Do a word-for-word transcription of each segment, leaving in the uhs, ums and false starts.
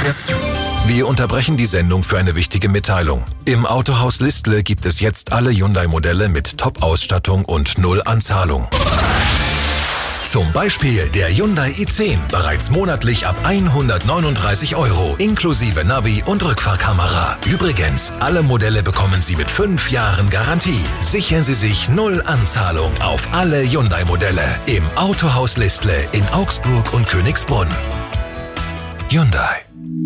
Wir unterbrechen die Sendung für eine wichtige Mitteilung. Im Autohaus Listle gibt es jetzt alle Hyundai-Modelle mit Top-Ausstattung und Null Anzahlung. Zum Beispiel der Hyundai i zehn, bereits monatlich ab hundertneununddreißig Euro, inklusive Navi und Rückfahrkamera. Übrigens, alle Modelle bekommen Sie mit fünf Jahren Garantie. Sichern Sie sich Null Anzahlung auf alle Hyundai-Modelle im Autohaus Listle in Augsburg und Königsbrunn. Hyundai.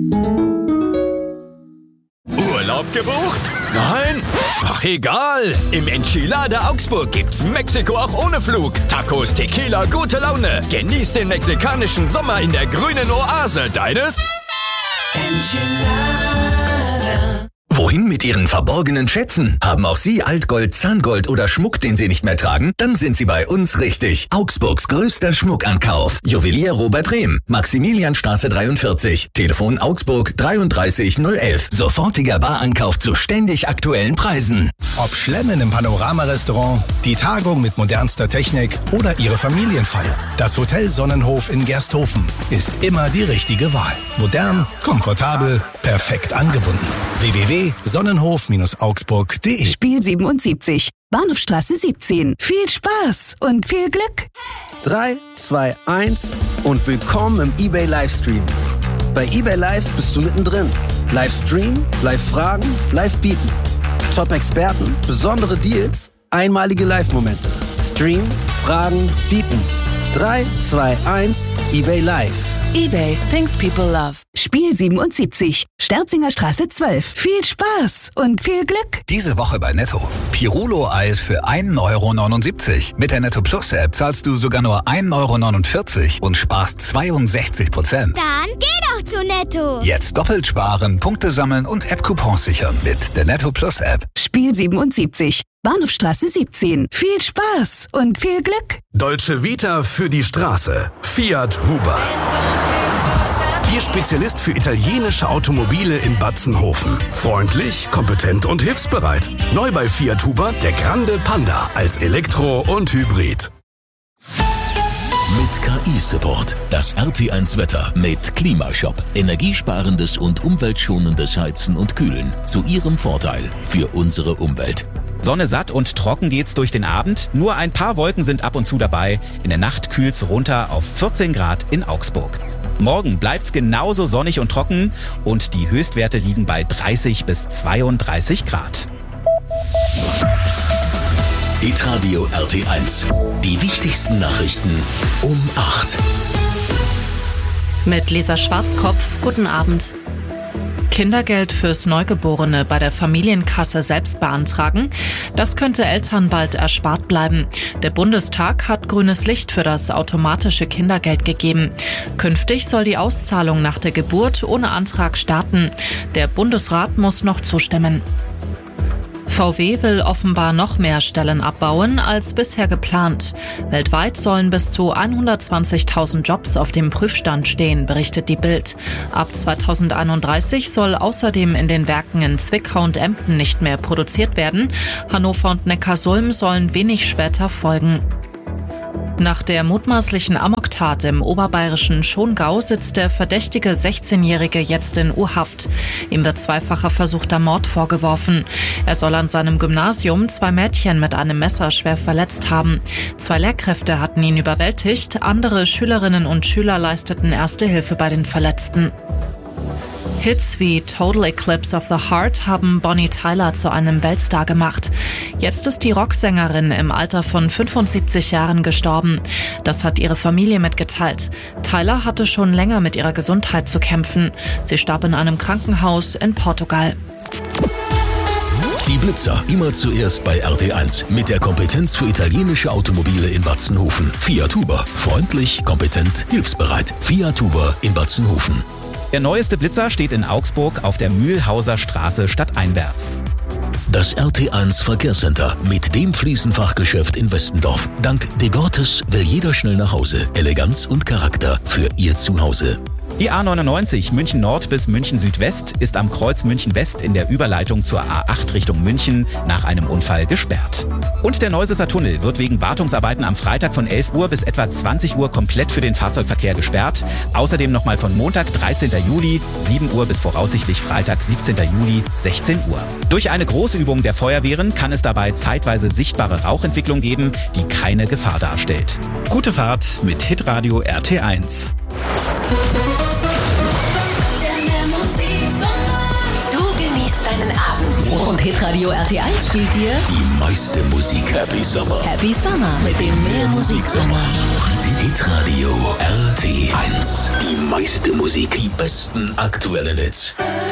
Urlaub gebucht? Nein? Ach egal, im Enchilada Augsburg gibt's Mexiko auch ohne Flug. Tacos, Tequila, gute Laune. Genießt den mexikanischen Sommer in der grünen Oase deines Enchilada. Wohin mit Ihren verborgenen Schätzen? Haben auch Sie Altgold, Zahngold oder Schmuck, den Sie nicht mehr tragen? Dann sind Sie bei uns richtig. Augsburgs größter Schmuckankauf. Juwelier Robert Rehm, Maximilianstraße dreiundvierzig. Telefon Augsburg dreiunddreißig null elf. Sofortiger Barankauf zu ständig aktuellen Preisen. Ob Schlemmen im Panorama-Restaurant, die Tagung mit modernster Technik oder Ihre Familienfeier. Das Hotel Sonnenhof in Gersthofen ist immer die richtige Wahl. Modern, komfortabel, perfekt angebunden. w w w punkt sonnenhof augsburg punkt de. Spiel siebenundsiebzig, Bahnhofstraße siebzehn. Viel Spaß und viel Glück. drei, zwei, eins und willkommen im eBay Livestream. Bei eBay Live bist du mittendrin. Livestream, Live-Fragen, Live-Bieten. Top-Experten, besondere Deals, einmalige Live-Momente. Stream, Fragen, Bieten. drei, zwei, eins, eBay Live. eBay, things people love. Spiel siebenundsiebzig, Sterzinger Straße zwölf. Viel Spaß und viel Glück. Diese Woche bei Netto. Pirulo-Eis für ein Euro neunundsiebzig. Mit der Netto Plus App zahlst du sogar nur ein Euro neunundvierzig und sparst zweiundsechzig Prozent. Dann geh doch zu Netto. Jetzt doppelt sparen, Punkte sammeln und App-Coupons sichern mit der Netto Plus App. Spiel siebenundsiebzig, Bahnhofstraße siebzehn. Viel Spaß und viel Glück. Dolce Vita für die Straße. Fiat Huber. Ihr Spezialist für italienische Automobile in Batzenhofen. Freundlich, kompetent und hilfsbereit. Neu bei Fiat Huber der Grande Panda als Elektro und Hybrid. Mit K I-Support. Das R T eins Wetter mit Klimashop. Energiesparendes und umweltschonendes Heizen und Kühlen. Zu Ihrem Vorteil für unsere Umwelt. Sonne satt und trocken geht's durch den Abend. Nur ein paar Wolken sind ab und zu dabei. In der Nacht kühlt's runter auf vierzehn Grad in Augsburg. Morgen bleibt's genauso sonnig und trocken und die Höchstwerte liegen bei dreißig bis zweiunddreißig Grad. Hitradio R T eins. Die wichtigsten Nachrichten um acht. Mit Lisa Schwarzkopf, guten Abend. Kindergeld fürs Neugeborene bei der Familienkasse selbst beantragen. Das könnte Eltern bald erspart bleiben. Der Bundestag hat grünes Licht für das automatische Kindergeld gegeben. Künftig soll die Auszahlung nach der Geburt ohne Antrag starten. Der Bundesrat muss noch zustimmen. V W will offenbar noch mehr Stellen abbauen als bisher geplant. Weltweit sollen bis zu hundertzwanzigtausend Jobs auf dem Prüfstand stehen, berichtet die Bild. Ab zweitausendeinunddreißig soll außerdem in den Werken in Zwickau und Emden nicht mehr produziert werden. Hannover und Neckarsulm sollen wenig später folgen. Nach der mutmaßlichen Amoktat im oberbayerischen Schongau sitzt der verdächtige sechzehnjährige jetzt in U-Haft. Ihm wird zweifacher versuchter Mord vorgeworfen. Er soll an seinem Gymnasium zwei Mädchen mit einem Messer schwer verletzt haben. Zwei Lehrkräfte hatten ihn überwältigt, andere Schülerinnen und Schüler leisteten erste Hilfe bei den Verletzten. Hits wie Total Eclipse of the Heart haben Bonnie Tyler zu einem Weltstar gemacht. Jetzt ist die Rocksängerin im Alter von fünfundsiebzig Jahren gestorben. Das hat ihre Familie mitgeteilt. Tyler hatte schon länger mit ihrer Gesundheit zu kämpfen. Sie starb in einem Krankenhaus in Portugal. Die Blitzer, immer zuerst bei R T eins. Mit der Kompetenz für italienische Automobile in Batzenhofen. Fiat Huber. Freundlich, kompetent, hilfsbereit. Fiat Huber in Batzenhofen. Der neueste Blitzer steht in Augsburg auf der Mühlhauser Straße stadteinwärts. Das R T eins Verkehrscenter mit dem Fliesenfachgeschäft in Westendorf. Dank De Gortes will jeder schnell nach Hause. Eleganz und Charakter für Ihr Zuhause. Die A neunundneunzig München Nord bis München Südwest ist am Kreuz München West in der Überleitung zur A acht Richtung München nach einem Unfall gesperrt. Und der Neusesser Tunnel wird wegen Wartungsarbeiten am Freitag von elf Uhr bis etwa zwanzig Uhr komplett für den Fahrzeugverkehr gesperrt. Außerdem nochmal von Montag, dreizehnten Juli, sieben Uhr bis voraussichtlich Freitag, siebzehnten Juli, sechzehn Uhr. Durch eine Großübung der Feuerwehren kann es dabei zeitweise sichtbare Rauchentwicklung geben, die keine Gefahr darstellt. Gute Fahrt mit Hitradio R T eins. Du genießt deinen Abend. Und Hitradio R T eins spielt dir die meiste Musik. Happy Summer. Happy Summer mit dem Mehr Musik Sommer. Hitradio R T eins. Die meiste Musik. Die besten aktuellen Hits.